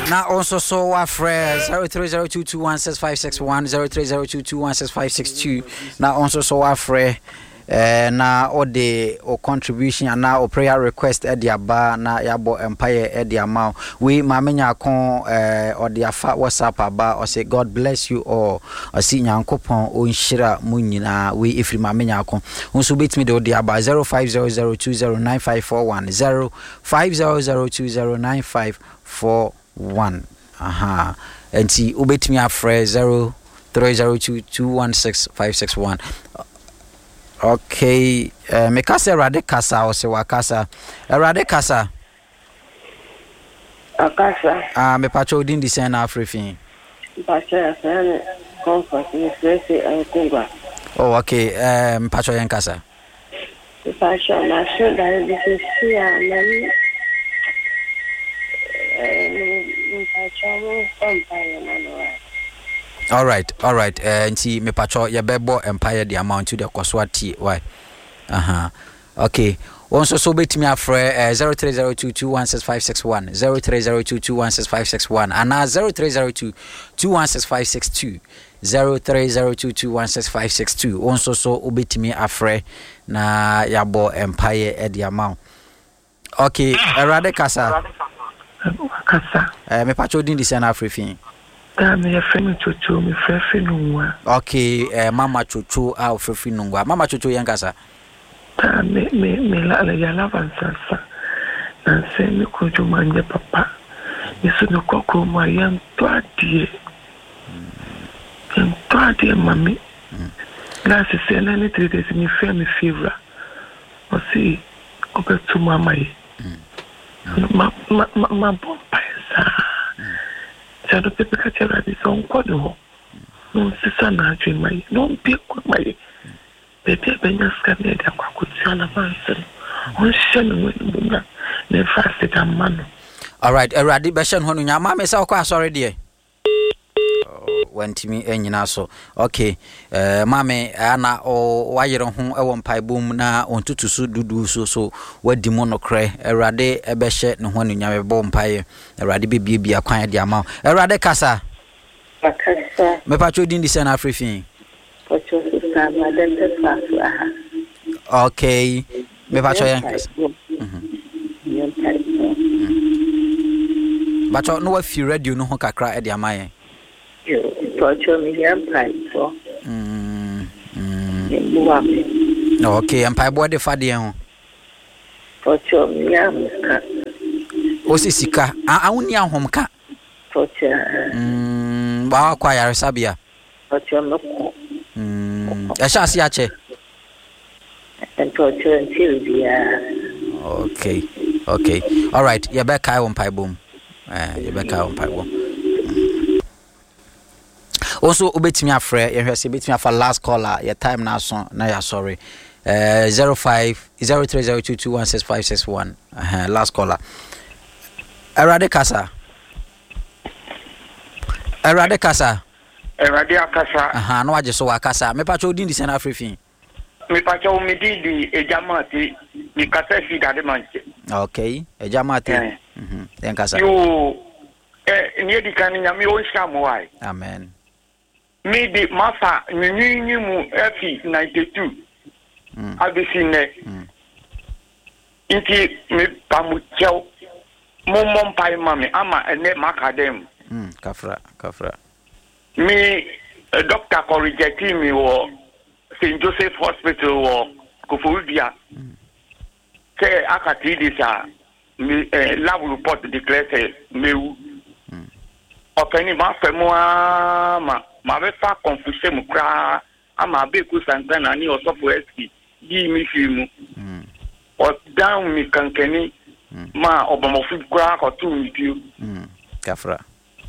Now also so our friends 0302216561 0302216562. Now also so our friend na all the contribution and now prayer request at the bar na yabo empire at the amount we mamenya kon or the afa WhatsApp aba or say God bless you all or see nyankopon o nhira munyina we ifri mamenya kon unso betimi de the aba 0500209541 0500209541 aha enti obetimi afre 0302216561. Okay, me kasa Erade kasa o se wakasa. Erade kasa. Akasa. Me pacho din di sen Afrifin. Pacho sen comfort ni stress and kunga. Oh, okay. Me pacho yen kasa. Pacho na show that this is here na pacho mo empire na no. All right. Nti me pacho ye bebo empire the amount to the kwaswati why. Okay. Also so betimi afre 0302216561 0302216561 and 0302216562 0302216562 also so obetimi afre na yabo empire at the amount. Okay, Erade kasa. Me pacho din di sen Afrifin. Me friend Chuchu, me friend Nungwa. Okay, Mama Chuchu, our friend Nungwa. Mama Chuchu yankasa. Me la lava sasa. Na se me kuju manje papa. Me sunu koko ma yang twadi. Yang twadi mami. Na se se na ni 3 days me friend me fever. O si obetu mama yi. Ma bomba sa. Chado pepe kachara di son kwado ho. Non sisa na ajwe mai. Non pia kwa mai. Pepe benya skane ya kwa kutsiala mansero. On shame mwene mbunga. Ne fast ita mano. Alright, Eradi beshen honu nyama mesa kwa sorry die. Wantimi enyina so. Okay. Mame ana o wayere ho ewo mpaibom na ontutusu dudu so wadi monokre Erade ebehye ne honu nyame bo mpae Erade bebie akwan de ama Erade kasa me pacho din di sen Afrifin pacho sa madente fa. Okay, me pacho yan kasa bacho no wa fi radio no ho kakra e de ama yen pacho mi yan pai so okay, empire boy de fade ho pacho mi yan ka o sisika awuni ahomka pacho ba kwa yare sabia pacho no ko e sha si ache pacho until dia. Okay, all right, you back kai on pai boom you back kai on pai boom. Also obetimi afre ye hwese betimi afa last caller your time na so na ya sorry 050302216561 last caller Erade kasa Erade akasa no waje so wakasa me pacho din di sen Afrifin me pacho me di ejamati mi kasa fi dade manche. Okay, ejamati den kasa yo ni di kan nyame o shamu wai amen. Me di masa nyinyi mu efi 92 abisine inti me pamucheo momom pai mami ama ene makadem kafra me doctor ko reject me wo St. Joseph Hospital wo Kofodia say akati this me lab report declare say mewu openi ma femo ma be fa confusion mu kra ama be ku santana ni osofo eski yi mi fimu o down mi kankani ma obamo fi kra ko tu mi piu kafra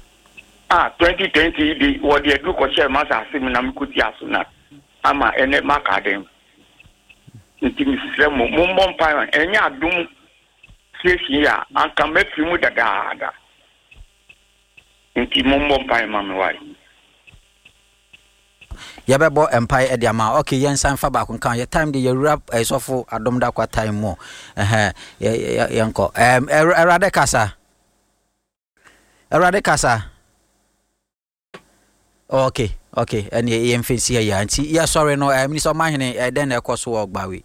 2020 di wo de du ko share ma sa sim na mi kuti asuna ama ene makadem ntimi sremo mumbon pa enya adum sesi ya anka mefi mu dada ntimi mumbon pa mama wai yabebo empire ediama okay yen san fa ba kan ye time de ye rap esofo adom da kwa time mo yenko erade kasa Erade kasa. Okay. And ye fancy ya anti. Yeah, sorry no. Minister Mahine then e koso work bawi.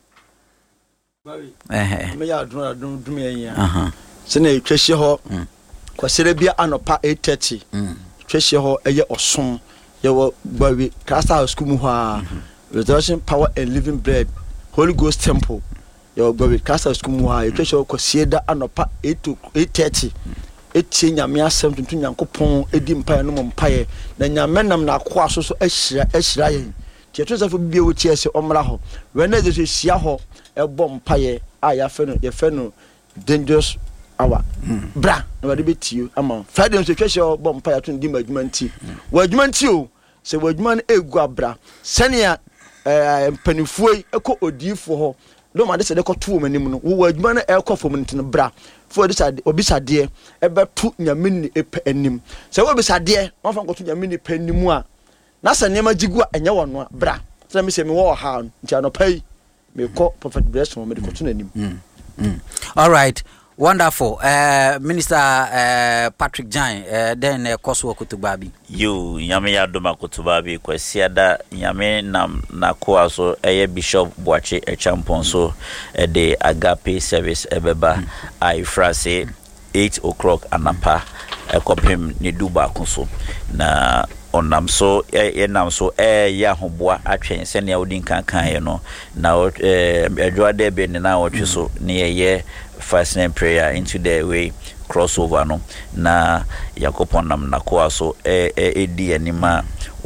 Me ya do me ya. Se na twehye ho. Kwasere bia anopa 8:30. Twehye ho eye osom. Ye wo bawi Crystal School mu ho a. Resurrection Power and Living Bread Holy Ghost Temple. Ye bawi Crystal School mu ho a twehye ho kwasere da anopa 8:30. Eti nyame asem tuntu nyankopon edi mpaye no mpaye na nyame nam na akwa so ahyira yen ti etosafo bibie wo ti ese omra ho we na je hia ho ebo mpaye a ya fe no dangerous hour bra na wade betio ama Friday so twehye obo mpaye to ndi madwuma nti wa adwuma nti o se wa adwuma na egu abra senia mpanifuo eko odifo ho do ma de se de koto manim no wo adwuma na ekofo ntino bra for this obisade ebe tu nyame ni epe anim se wo obisade won fa koto nyame ni pe anim a na se nema jigu a enye wono a bra se me se me wo ha nti anopai me ko prophet bless mo me de koto nanim all right. Wonderful. Minister Patrick Jan, then Koswo Kutubabi. You, Yame Yadoma Kutubabi, Kwesiada, Yame Nam Nakoaso, Bishop Boache, Champonso, de Agape service, Ebeba, I frase 8 o'clock anapa, Kopim Niduba Conso. Na onam so nam so Yahobwa, Achen, Senia Udin Kankan, now Edward be na watch so near ye. First name prayer into the way crossover no na yakopon nam nakoa so edi anima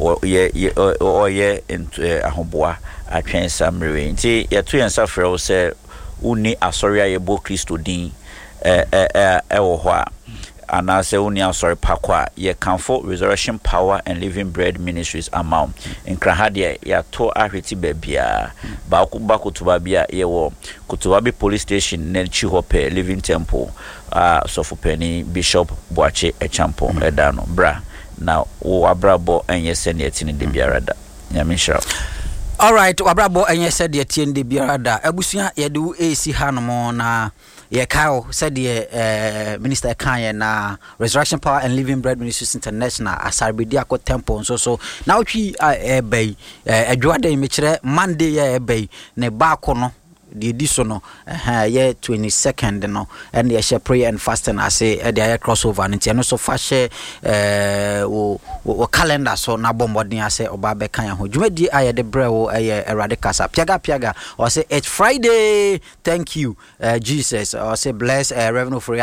o ye into ahoboa atwen samre nti yeto yensa frɛ se uni asoria ye bo Kristo din wo ho a anase uni asori pakwa ye Comfort Resurrection Power and Living Bread Ministries amount in krahade ya to ahweti babia ba kutuba bia ye wo Kutubabi Police Station ne Chihope Living Temple Sofopeni Bishop Boache Echampo edano bra na wo abrabo enye senior de biarada nyamishra. All right, wabrabo enye said ye tie de biarada abusua ye de AC hanom na ye kao said ye minister kan na Resurrection Power and Living Bread Ministries International asarbedi akọ temple so na otwi ebay adwade me kire Monday ye ebay ne ba akọ no the edition no year 22nd no and ye share prayer and fasting as say the year crossover and no so fa share o calendar so na bombodin as say oba be kan ho dwumadi aye de bre wo erade kasa piaga or say it's Friday thank you Jesus or say bless revenue for